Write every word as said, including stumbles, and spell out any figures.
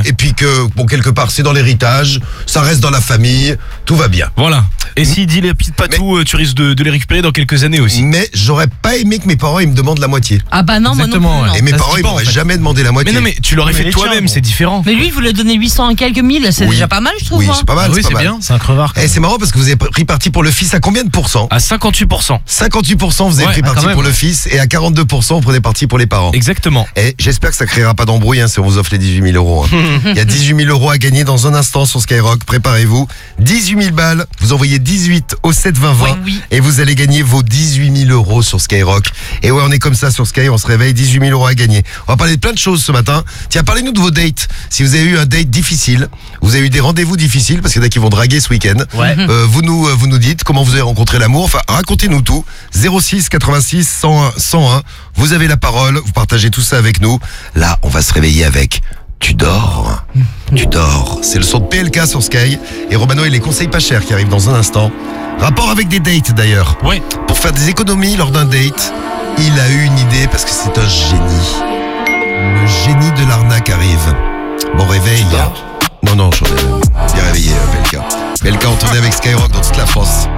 et puis que, bon, quelque part, c'est dans l'héritage, ça reste dans la famille, tout va bien. Voilà. Et s'il dit les petites patous, tu risques de, de les récupérer dans quelques années aussi. Mais j'aurais pas aimé que mes parents ils me demandent la moitié. Ah bah non, moi non plus. Exactement, ouais. non. Et mes Ça se parents dit ils pas, m'auraient en fait. jamais demandé la moitié. Mais non, mais tu l'aurais Mais fait les toi-même, tiens, bon. c'est différent. Mais lui, il voulait donner huit cents et quelques mille, c'est Oui. déjà pas mal, je trouve. Oui, hein. c'est pas mal. Ah oui, pas c'est mal. bien. C'est un crevard. Et c'est marrant parce que vous avez pris parti pour le fils à combien de pourcents? À cinquante-huit pour cent. cinquante-huit pour cent vous avez Ouais, pris ah, parti quand même. pour le fils et à quarante-deux pour cent vous prenez parti pour les parents. Exactement. Et j'espère que ça créera pas d'embrouille hein, si on vous offre les dix-huit mille euros. hein. Il y a dix-huit mille euros à gagner dans un instant sur Skyrock. Préparez-vous. dix-huit mille balles. Vous envoyez dix-huit au sept vingt vingt Oui, oui. et vous allez gagner vos dix-huit mille euros sur Skyrock. Et ouais, on est comme ça sur Sky. On se réveille. dix-huit mille euros à gagner. On va parler de plein de choses ce matin. Tiens, parlez-nous de vos dates. Si vous avez eu un date difficile, vous avez eu des rendez-vous difficiles parce qu'il y en a qui vont draguer ce week-end. Ouais. Euh, vous nous, euh, vous nous dites comment vous avez rencontré l'amour. Enfin, racontez-nous tout. zéro six quatre-vingt-six cent un cent un. Vous avez la parole. Vous partagez tout ça avec nous. Là, on va se réveiller avec Tu dors. Tu dors. C'est le son de P L K sur Sky. Et Romano et les conseils pas chers qui arrivent dans un instant. Rapport avec des dates d'ailleurs. Ouais. Pour faire des économies lors d'un date, il a eu une idée parce que c'est un génie. Le génie de l'arnaque arrive. Bon réveil. Non, non, j'en ai bien réveillé, P L K. P L K, on tournait avec Skyrock dans toute la France.